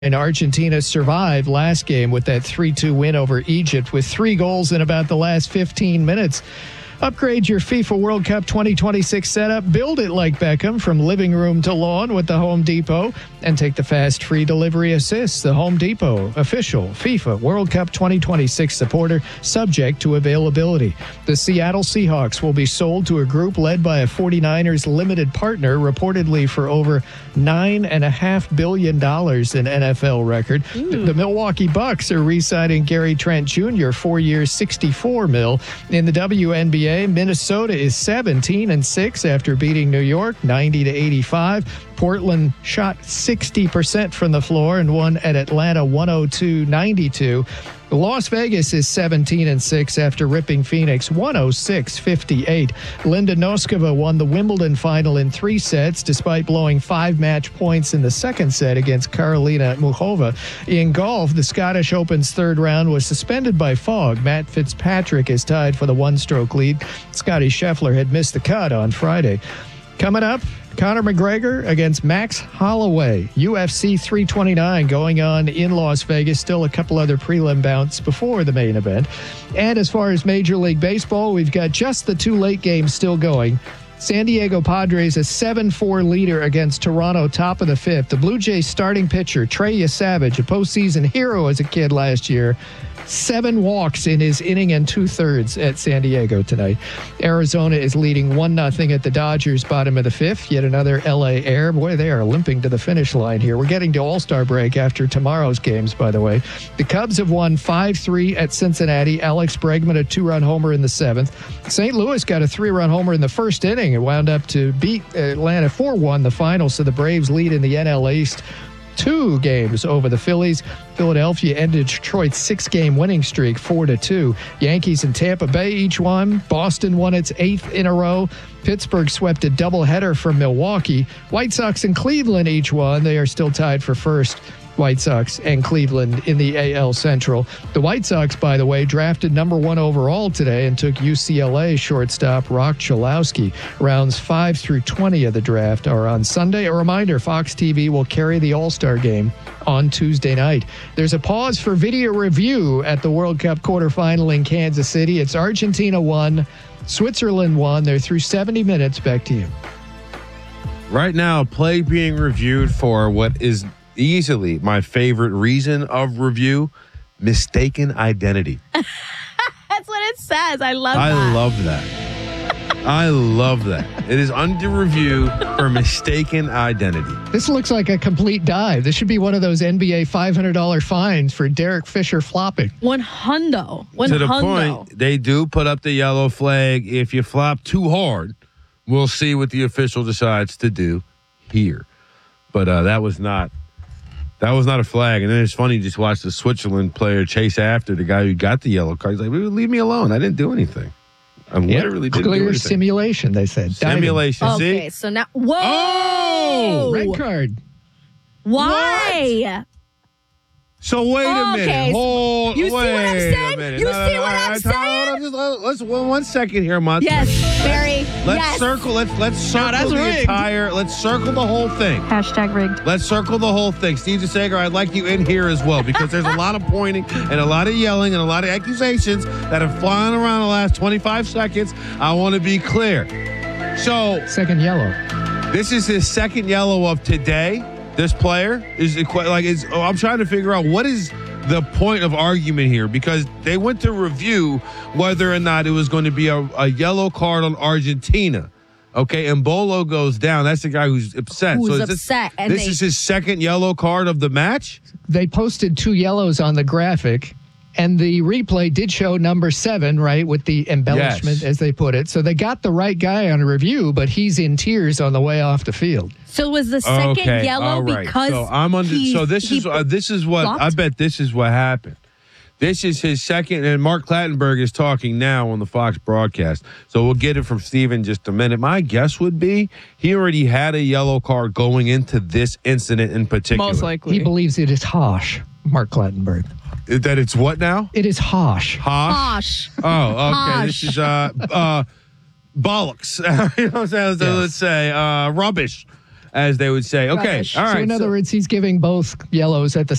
And Argentina survived last game with that 3-2 win over Egypt with 3 goals in about the last 15 minutes. Upgrade your FIFA World Cup 2026 setup. Build it like Beckham from living room to lawn with the Home Depot. And take the fast free delivery assists. The Home Depot, official FIFA World Cup 2026 supporter, subject to availability. The Seattle Seahawks will be sold to a group led by a 49ers limited partner, reportedly for over $9.5 billion in NFL record. The Milwaukee Bucks are re-signing Gary Trent Jr. 4 years, $64 million. In the WNBA, Minnesota is 17-6 after beating New York 90-85. Portland shot 60% from the floor and won at Atlanta 102-92. Las Vegas is 17-6 after ripping Phoenix 106-58. Linda Noskova won the Wimbledon final in 3 sets despite blowing 5 match points in the second set against Karolina Muchova. In golf, the Scottish Open's third round was suspended by fog. Matt Fitzpatrick is tied for the one-stroke lead. Scotty Scheffler had missed the cut on Friday. Coming up, Conor McGregor against Max Holloway. UFC 329 going on in Las Vegas. Still a couple other prelim bouts before the main event. And as far as Major League Baseball, we've got just the 2 late games still going. San Diego Padres a 7-4 leader against Toronto, top of the 5th. The Blue Jays starting pitcher, Trey Yesavage, a postseason hero as a kid last year, 7 walks in his inning and 2/3 at San Diego tonight. Arizona is leading 1-0 at the Dodgers, bottom of the 5th. Yet another LA Air. Boy, they are limping to the finish line here. We're getting to All-Star break after tomorrow's games, by the way. The Cubs have won 5-3 at Cincinnati. Alex Bregman, a 2-run homer in the 7th. St. Louis got a 3-run homer in the first inning and wound up to beat Atlanta 4-1 the final, so the Braves lead in the NL East 2 games over the Phillies. Philadelphia ended Detroit's 6-game winning streak 4-2. Yankees and Tampa Bay each won. Boston won its 8th in a row. Pittsburgh swept a doubleheader from Milwaukee. White Sox and Cleveland each won. They are still tied for first. White Sox and Cleveland in the AL Central. The White Sox, by the way, drafted number 1 overall today and took UCLA shortstop Rock Chalowski. Rounds 5 through 20 of the draft are on Sunday. A reminder, Fox TV will carry the All-Star game on Tuesday night. There's a pause for video review at the World Cup quarterfinal in Kansas City. It's Argentina 1, Switzerland 1. They're through 70 minutes. Back to you. Right now, play being reviewed for what is easily my favorite reason of review, mistaken identity. That's what it says. I love that. I love that. I love that. It is under review for mistaken identity. This looks like a complete dive. This should be one of those NBA $500 fines for Derek Fisher flopping. One hundo. To the point, they do put up the yellow flag. If you flop too hard, we'll see what the official decides to do here. But that was not a flag. And then it's funny, just watch the Switzerland player chase after the guy who got the yellow card. He's like, leave me alone. I didn't do anything. I literally didn't do anything. Clear simulation, they said. Simulation. Okay, see? so now, whoa! Oh! Red card. Why? What? So wait a minute. Okay, Hold. you see what I'm saying? You see what I'm saying? Let's 1 second here, Monty. Yes, Barry. Let's circle. Let's circle that's the rigged. entire. Let's circle the whole thing. Hashtag rigged. Let's circle the whole thing. Steve DeSager, I'd like you in here as well because there's a lot of pointing and a lot of yelling and a lot of accusations that have flown around the last 25 seconds. I want to be clear. So, Second yellow. this is his second yellow of today. This player I'm trying to figure out what is the point of argument here because they went to review whether or not it was going to be a yellow card on Argentina. Okay, and Bolo goes down. That's the guy who's upset. Who's so upset? This is his second yellow card of the match? They posted 2 yellows on the graphic, and the replay did show number 7, right, with the embellishment, Yes. as they put it. So they got the right guy on review, but he's in tears on the way off the field. So was the second Okay, yellow all right. because so I'm under. So this is what flopped? I bet. This is what happened. This is his second, and Mark Clattenburg is talking now on the Fox broadcast. So we'll get it from Steve in just a minute. My guess would be he already had a yellow card going into this incident in particular. Most likely. He believes it is harsh, Mark Clattenburg. That it's what now? It is harsh. Hosh? Posh. Oh, okay. Hosh. This is bollocks. You know what I'm saying? So Yes. let's say rubbish. as they would say. Okay, Rubbish. all right. So in other words, he's giving both yellows at the